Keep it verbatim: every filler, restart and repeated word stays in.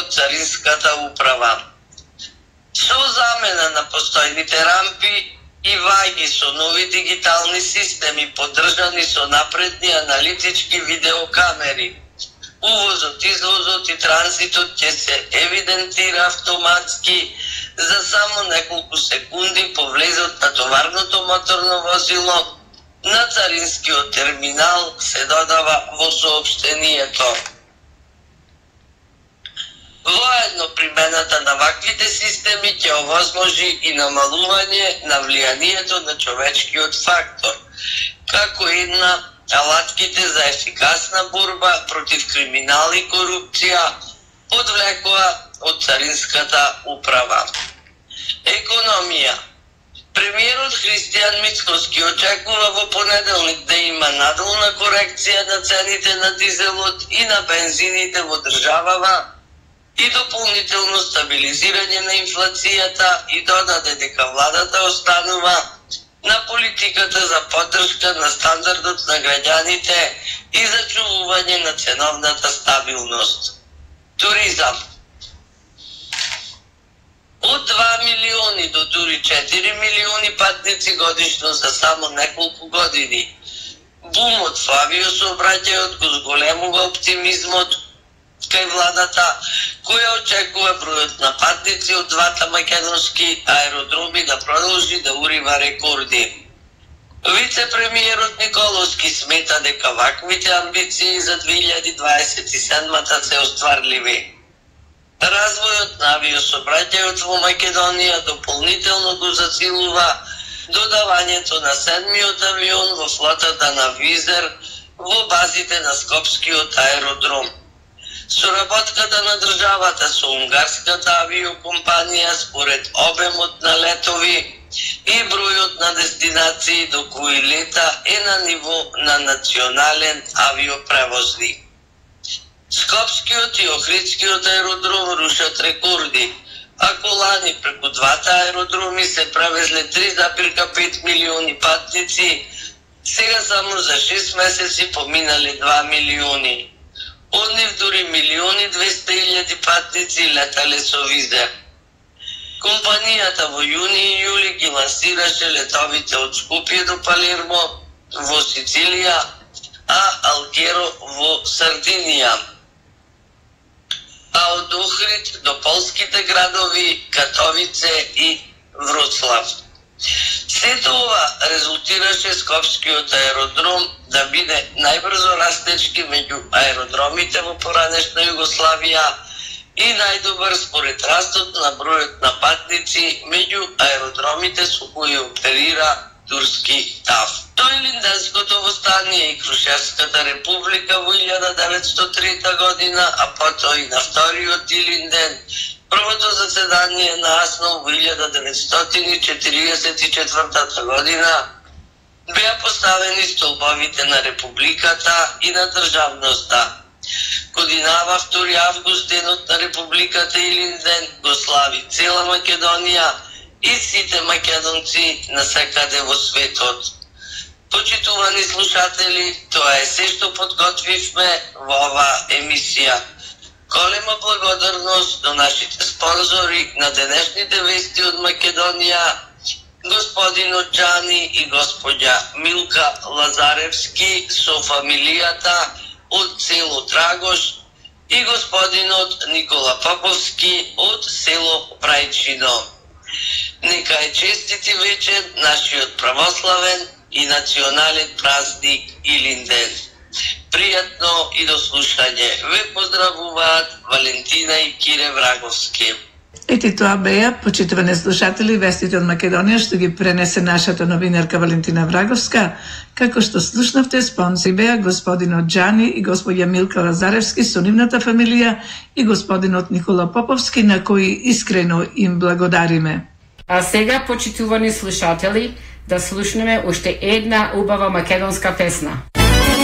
од царинската управа. Со замена на постојните рампи и ваѓи со нови дигитални системи поддржани со напредни аналитички видеокамери, увозот, извозот и транзитот ќе се евидентира автоматски за само неколку секунди по влезот на товарното моторно возило на царинскиот терминал, се додава во соопштението. Воедно примената на ваквите системи ќе овозможи и намалување на влијанието на човечкиот фактор, како и на алатките за ефикасна борба против криминал и корупција, одвлекоа од царинската управа. Економија. Премиерот Христијан Мицкоски очекува во понеделник да има надолна корекција на цените на дизелот и на бензините во државава и дополнително стабилизирање на инфлацијата и додаде дека владата останува на политиката за поддршка на стандардот на граѓаните и зачувување на ценовната стабилност. Туризам. Од два милиони до дури четири милиони патници годишно за само неколку години. Бумот во авиосообраќајот го зголемува оптимизмот кај владата, која очекува бројот на патници од двата македонски аеродроми да продолжи да урива рекорди. Вице-премиерот Николовски смета дека ваквите амбиции за две илјади дваесет и седма се остварливи. Развојот на авиосообраќајот во Македонија дополнително го зацилува додавањето на седмиот авион во флотата на Визер во базите на Скопскиот аеродром. Соработката на државата со унгарската авиокомпанија според обемот на летови и бројот на дестинации до кои лета е на ниво на национален авиопревозник. Скопскиот и Охридскиот аеродром рушат рекорди, ако лани преку двата аеродроми се превезле три запирка пет милиони патници, сега само за шест месеци поминале два милиони. Од нив дури милиони двеста илјади патници летале со Визер. Компанијата во јуни и јули ги лансираше летовите од Скопје до Палермо во Сицилија, а Алгеро во Сардинија, а од Охрид до полските градови Катовице и Вроцлав. Сето ова резултираше Скопскиот аеродром да биде најбрзо растечки меѓу аеродромите во поранешна Југославија и најдобар според растот на бројот на патници меѓу аеродромите со кои оперира турски ТАВ. Тој Илинденското востание и Крушевската република во илјада деветстотини и трета година, а потоа и на вториот Илинден, првото заседание на АСНО во илјада деветстотини четиридесет и четвртата година, беа поставени столбовите на републиката и на државноста. Годинава втори август, денот на републиката Илинден, го слави цела Македонија и сите македонци насекаде во светот. Почитувани слушатели, тоа е се што подготвивме во оваа емисија. Голема благодарност до нашите спонзори на денешните вести од Македонија, господинот Джани и господја Милка Лазаревски со фамилијата од село Драгош и господинот Никола Поповски од село Прајчино. Нека е честити вечер нашиот православен и национален празник Илинден. Пријатно и до слушање. Ве поздравуваат Валентина и Кире Враговски. Ети тоа беа, почитувани слушатели, вестите од Македонија што ги пренесе нашата новинарка Валентина Враговска, како што слушнавте, спонсори беа господинот Джани и господја Милка Лазаревски со нивната фамилија и господинот Никола Поповски, на кои искрено им благодариме. А сега, почитувани слушатели, да слушнеме уште една убава македонска песна.